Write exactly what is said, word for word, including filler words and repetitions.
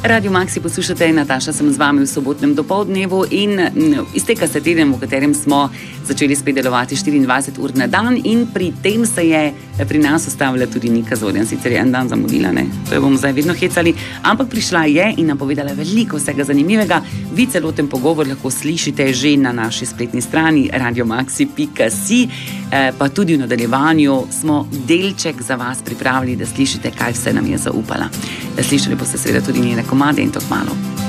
Radio Maxi poslušate, Nataša sem z vami v sobotnem dopoldnevu in izteka se teden, v katerem smo začeli spet delovati štiriindvajset ur na dan in pri tem se je pri nas ustavila tudi Nika Zorjan, sicer je en dan zamudila, ne? To jo bomo zdaj vedno hecali, ampak prišla je in nam povedala veliko vsega zanimivega. Vi celoten pogovor lahko slišite že na naši spletni strani radio maxi pika si, pa tudi v nadaljevanju smo delček za vas pripravili, da slišite, kaj vse nam je zaupala. Slišali boste seveda tudi njene komade in to kmalu.